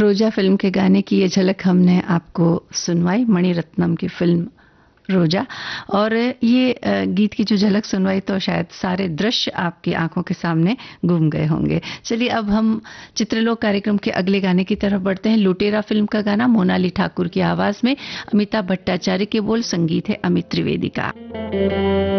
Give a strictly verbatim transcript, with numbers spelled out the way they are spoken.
रोजा फिल्म के गाने की ये झलक हमने आपको सुनवाई, मणिरत्नम की फिल्म रोजा। और ये गीत की जो झलक सुनवाई तो शायद सारे दृश्य आपकी आंखों के सामने घूम गए होंगे। चलिए अब हम चित्रलोक कार्यक्रम के अगले गाने की तरफ बढ़ते हैं। लुटेरा फिल्म का गाना मोनाली ठाकुर की आवाज में, अमिताभ भट्टाचार्य के बोल, संगीत है अमित त्रिवेदी का।